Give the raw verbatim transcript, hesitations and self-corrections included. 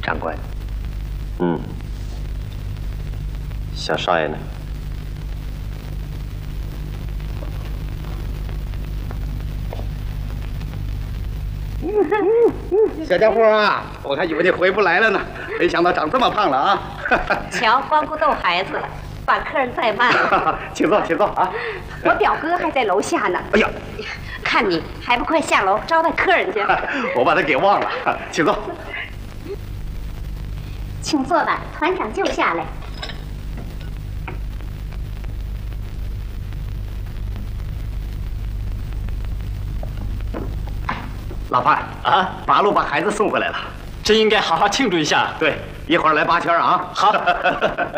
长官。 嗯，小少爷呢？ 小家伙啊，我还以为你回不来了呢，没想到长这么胖了啊！ 瞧，光顾逗孩子了，把客人怠慢了。 请坐，请坐啊！ 我表哥还在楼下呢。 哎呀， 看你还不快下楼招待客人去？ 我把他给忘了，请坐。 请坐吧，团长就下来。 老范啊，八路把孩子送回来了， 真应该好好庆祝一下。 对，一会儿来八圈啊。 好。